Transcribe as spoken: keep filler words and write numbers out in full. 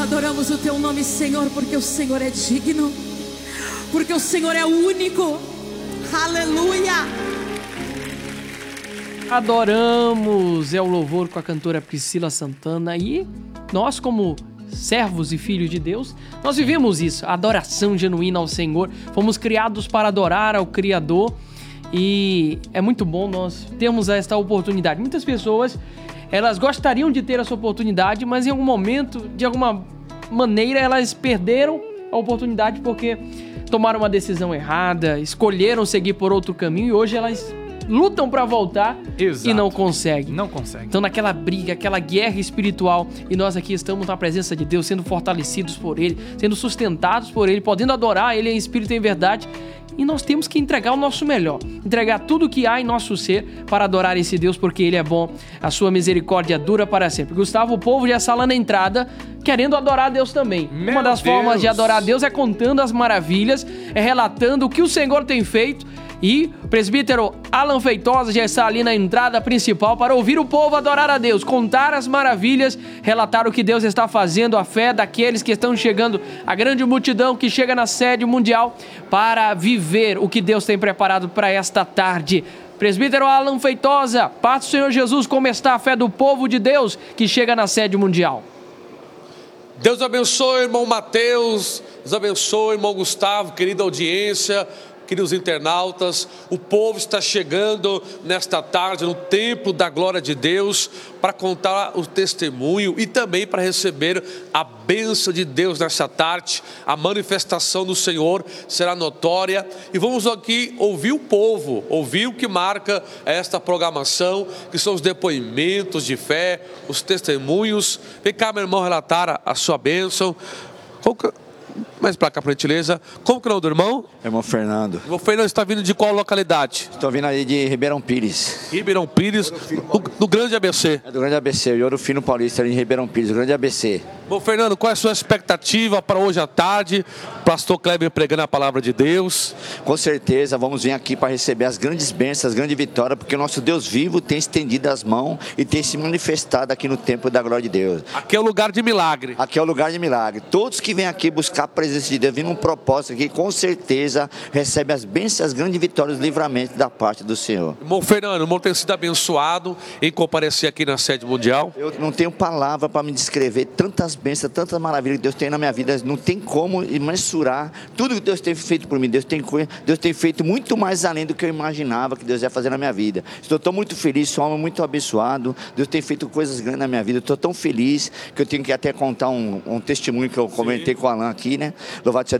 adoramos o teu nome, Senhor, porque o Senhor é digno, porque o Senhor é único. Aleluia. Adoramos, é o louvor com a cantora Priscila Santana. E nós, como servos e filhos de Deus, nós vivemos isso, a adoração genuína ao Senhor. Fomos criados para adorar ao Criador e é muito bom nós termos esta oportunidade. Muitas pessoas, elas gostariam de ter essa oportunidade, mas em algum momento, de alguma maneira, elas perderam a oportunidade porque tomaram uma decisão errada, escolheram seguir por outro caminho e hoje elas lutam para voltar. Exato. E não conseguem. Não conseguem. Então naquela briga, aquela guerra espiritual, e nós aqui estamos na presença de Deus, sendo fortalecidos por Ele, sendo sustentados por Ele, podendo adorar Ele em espírito e em verdade. E nós temos que entregar o nosso melhor, entregar tudo o que há em nosso ser para adorar esse Deus, porque Ele é bom, a sua misericórdia dura para sempre. Gustavo, o povo já está lá na entrada, querendo adorar a Deus também. Meu Uma das Deus. formas de adorar a Deus é contando as maravilhas, é relatando o que o Senhor tem feito. E o presbítero Alan Feitosa já está ali na entrada principal para ouvir o povo adorar a Deus, contar as maravilhas, relatar o que Deus está fazendo, a fé daqueles que estão chegando, a grande multidão que chega na sede mundial para viver o que Deus tem preparado para esta tarde. Presbítero Alan Feitosa, paz do Senhor Jesus, como está a fé do povo de Deus que chega na sede mundial? Deus abençoe, irmão Mateus, Deus abençoe, irmão Gustavo, querida audiência, queridos internautas. O povo está chegando nesta tarde no templo da glória de Deus para contar o testemunho e também para receber a bênção de Deus nesta tarde. A manifestação do Senhor será notória e vamos aqui ouvir o povo, ouvir o que marca esta programação, que são os depoimentos de fé, os testemunhos. Vem cá, meu irmão, relatar a sua bênção. Qual que... Mais para cá, por gentileza. Como que é o nome do irmão? Irmão Fernando. Irmão Fernando, está vindo de qual localidade? Estou vindo aí de Ribeirão Pires. Ribeirão Pires, do, do Grande A B C. É do Grande A B C, o Ouro Fino Paulista, ali em Ribeirão Pires, o Grande A B C. Bom, Fernando, qual é a sua expectativa para hoje à tarde? Pastor Kleber pregando a palavra de Deus. Com certeza, vamos vir aqui para receber as grandes bênçãos, as grandes vitórias, porque o nosso Deus vivo tem estendido as mãos e tem se manifestado aqui no templo da glória de Deus. Aqui é o lugar de milagre. Aqui é o lugar de milagre. Todos que vêm aqui buscar a presença de Deus, vindo um propósito aqui, com certeza recebe as bênçãos, as grandes vitórias, os livramentos da parte do Senhor. Irmão Fernando, o irmão tem sido abençoado em comparecer aqui na sede mundial. Eu não tenho palavra para me descrever tantas bênçãos, tantas maravilhas que Deus tem na minha vida. Não tem como mensurar tudo que Deus tem feito por mim. Deus tem, Deus tem feito muito mais além do que eu imaginava que Deus ia fazer na minha vida. Estou tão muito feliz, sou um homem muito abençoado. Deus tem feito coisas grandes na minha vida. Estou tão feliz que eu tenho que até contar um, um testemunho que eu comentei Sim. com o Alan aqui, né? Louvado seja